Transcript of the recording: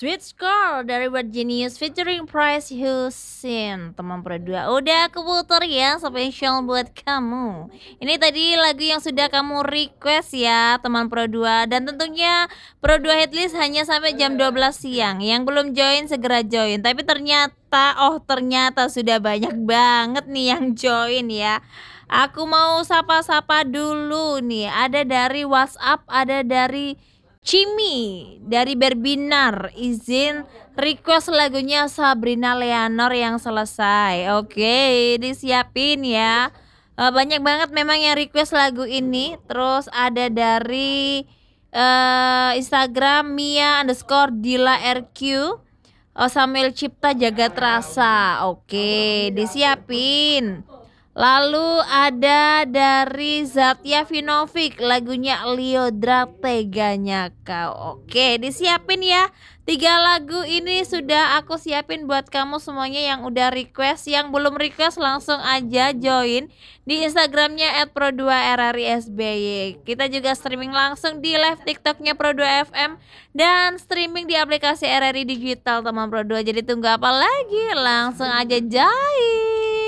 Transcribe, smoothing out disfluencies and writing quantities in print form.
Sweet Score dari Bad Genius featuring Price Hussein. Teman Pro 2 udah keputar ya, spesial buat kamu. Ini tadi lagu yang sudah kamu request ya teman Pro 2. Dan tentunya Pro 2 Headlist hanya sampai jam 12 siang. Yang belum join segera join. Tapi ternyata sudah banyak banget nih yang join ya. Aku mau sapa-sapa dulu nih. Ada dari WhatsApp, ada dari Cimi dari Berbinar, izin request lagunya Sabrina Leonor yang selesai. Oke, disiapin ya. Banyak banget memang yang request lagu ini. Terus ada dari Instagram Mia_Dila RQ, Samuel Cipta Jagat Rasa. Oke, disiapin. Lalu ada dari Zatya Vinovic, lagunya Liodra Teganya Kau. Oke, disiapin ya. 3 lagu ini sudah aku siapin buat kamu semuanya yang udah request. Yang belum request langsung aja join di Instagramnya @pro2rrisby. Kita juga streaming langsung di live TikToknya Pro2FM dan streaming di aplikasi RRI Digital teman Pro2. Jadi tunggu apa lagi? Langsung aja join.